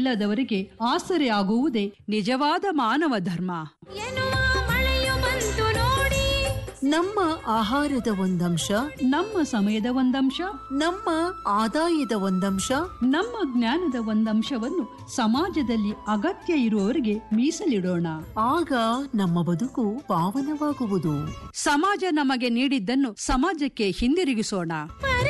ಇಲ್ಲದವರಿಗೆ ಆಸರೆ ಆಗುವುದೇ ನಿಜವಾದ ಮಾನವ ಧರ್ಮ ಎನ್ನುವ ಮಳೆಯು ಬಂತು ನೋಡಿ. ನಮ್ಮ ಆಹಾರದ ಒಂದಂಶ, ನಮ್ಮ ಸಮಯದ ಒಂದಂಶ, ನಮ್ಮ ಆದಾಯದ ಒಂದಂಶ, ನಮ್ಮ ಜ್ಞಾನದ ಒಂದಂಶವನ್ನು ಸಮಾಜದಲ್ಲಿ ಅಗತ್ಯ ಇರುವವರಿಗೆ ಮೀಸಲಿಡೋಣ. ಆಗ ನಮ್ಮ ಬದುಕು ಪಾವನವಾಗುವುದು. ಸಮಾಜ ನಮಗೆ ನೀಡಿದ್ದನ್ನು ಸಮಾಜಕ್ಕೆ ಹಿಂದಿರುಗಿಸೋಣ.